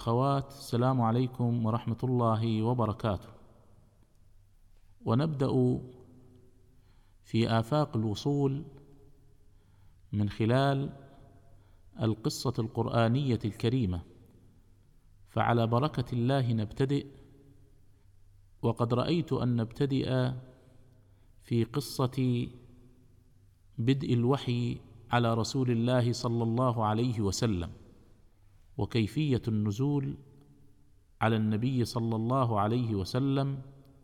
والأخوات، السلام عليكم ورحمة الله وبركاته. ونبدأ في آفاق الوصول من خلال القصة القرآنية الكريمة، فعلى بركة الله نبتدئ. وقد رأيت أن نبتدئ في قصة بدء الوحي على رسول الله صلى الله عليه وسلم، وكيفية النزول على النبي صلى الله عليه وسلم،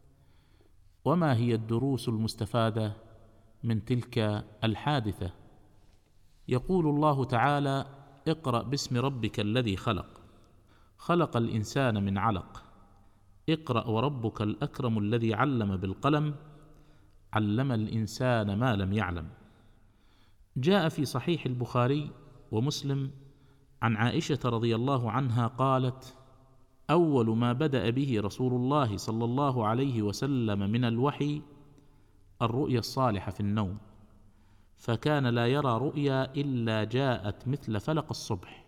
وما هي الدروس المستفادة من تلك الحادثة. يقول الله تعالى: اقرأ باسم ربك الذي خلق، خلق الإنسان من علق، اقرأ وربك الأكرم الذي علم بالقلم، علم الإنسان ما لم يعلم. جاء في صحيح البخاري ومسلم عن عائشة رضي الله عنها قالت: أول ما بدأ به رسول الله صلى الله عليه وسلم من الوحي الرؤيا الصالحة في النوم، فكان لا يرى رؤيا إلا جاءت مثل فلق الصبح،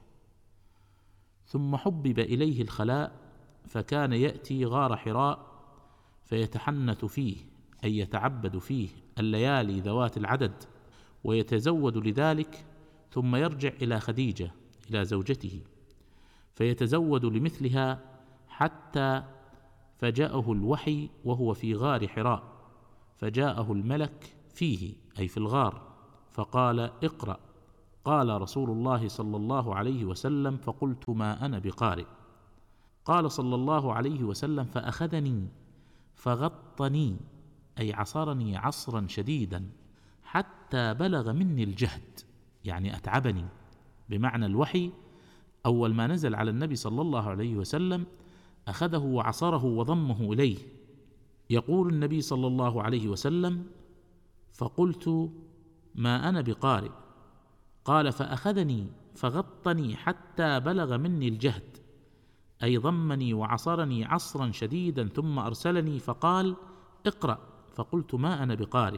ثم حبب إليه الخلاء، فكان يأتي غار حراء فيتحنث فيه، أي يتعبد فيه الليالي ذوات العدد، ويتزود لذلك، ثم يرجع إلى خديجة إلى زوجته فيتزود لمثلها، حتى فجاءه الوحي وهو في غار حراء، فجاءه الملك فيه أي في الغار، فقال: اقرأ. قال رسول الله صلى الله عليه وسلم: فقلت: ما أنا بقارئ. قال صلى الله عليه وسلم: فأخذني فغطني، أي عصرني عصرا شديدا حتى بلغ مني الجهد، يعني أتعبني. بمعنى الوحي أول ما نزل على النبي صلى الله عليه وسلم أخذه وعصره وضمه إليه. يقول النبي صلى الله عليه وسلم: فقلت: ما أنا بقارئ. قال: فأخذني فغطني حتى بلغ مني الجهد، أي ضمني وعصرني عصرا شديدا، ثم أرسلني فقال: اقرأ. فقلت: ما أنا بقارئ.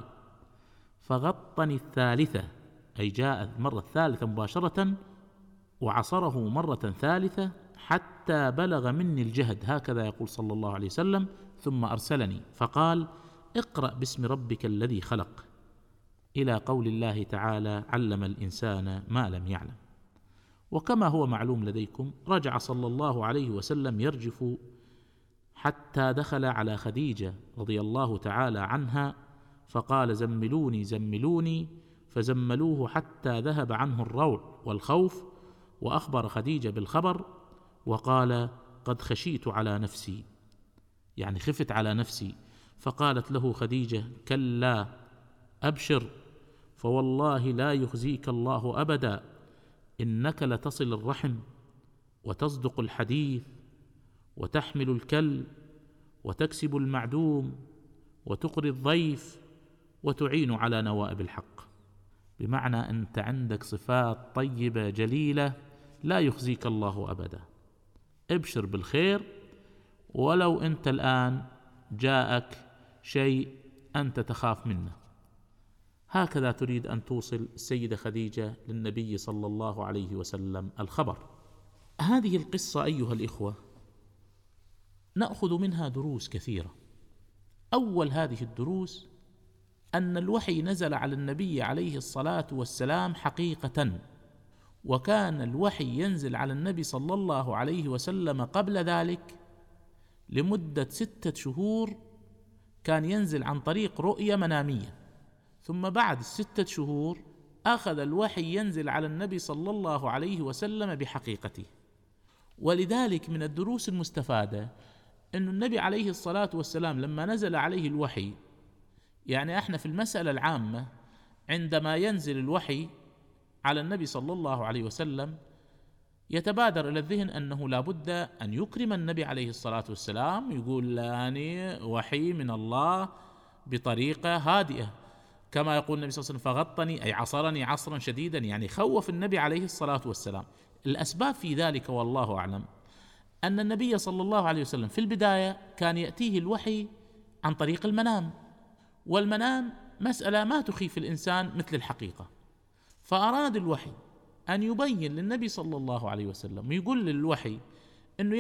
فغطني الثالثة، أي جاء المرة الثالثة مباشرة، وعصره مرة ثالثة حتى بلغ مني الجهد، هكذا يقول صلى الله عليه وسلم، ثم أرسلني فقال: اقرأ باسم ربك الذي خلق، إلى قول الله تعالى: علم الإنسان ما لم يعلم. وكما هو معلوم لديكم، رجع صلى الله عليه وسلم يرجف حتى دخل على خديجة رضي الله تعالى عنها، فقال: زملوني زملوني، فزملوه حتى ذهب عنه الروع والخوف، وأخبر خديجة بالخبر وقال: قد خشيت على نفسي، يعني خفت على نفسي. فقالت له خديجة: كلا، أبشر، فوالله لا يخزيك الله أبدا، إنك لتصل الرحم، وتصدق الحديث، وتحمل الكل، وتكسب المعدوم، وتقري الضيف، وتعين على نوائب الحق. بمعنى أنت عندك صفات طيبة جليلة لا يخزيك الله أبدا، ابشر بالخير، ولو أنت الآن جاءك شيء أنت تخاف منه. هكذا تريد أن توصل السيدة خديجة للنبي صلى الله عليه وسلم الخبر. هذه القصة أيها الإخوة نأخذ منها دروس كثيرة. أول هذه الدروس أن الوحي نزل على النبي عليه الصلاة والسلام حقيقة، وكان الوحي ينزل على النبي صلى الله عليه وسلم قبل ذلك لمدة 6 شهور، كان ينزل عن طريق رؤية منامية، ثم بعد 6 شهور أخذ الوحي ينزل على النبي صلى الله عليه وسلم بحقيقته. ولذلك من الدروس المستفادة أن النبي عليه الصلاة والسلام لما نزل عليه الوحي، يعني احنا في المسألة العامة عندما ينزل الوحي على النبي صلى الله عليه وسلم يتبادر إلى الذهن أنه لا بد أن يكرم النبي عليه الصلاة والسلام، يقول: لاني وحي من الله بطريقة هادئة، كما يقول النبي صلى الله عليه وسلم: فغطني، أي عصرني عصرا شديدا، يعني خوف النبي عليه الصلاة والسلام. الأسباب في ذلك والله أعلم أن النبي صلى الله عليه وسلم في البداية كان يأتيه الوحي عن طريق المنام، والمنام مسألة ما تخيف الإنسان مثل الحقيقة، فأراد الوحي أن يبين للنبي صلى الله عليه وسلم ويقول للوحي